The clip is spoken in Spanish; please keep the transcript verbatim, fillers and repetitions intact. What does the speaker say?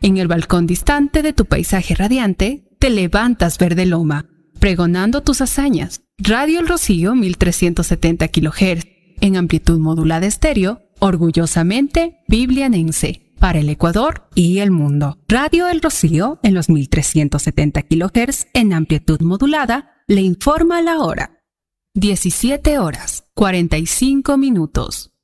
En el balcón distante de tu paisaje radiante, te levantas verde loma, pregonando tus hazañas. Radio El Rocío mil trescientos setenta kilohertz, en amplitud modulada estéreo, orgullosamente biblianense, para el Ecuador y el mundo. Radio El Rocío, en los mil trescientos setenta kilohertz, en amplitud modulada, le informa la hora. diecisiete horas, cuarenta y cinco minutos.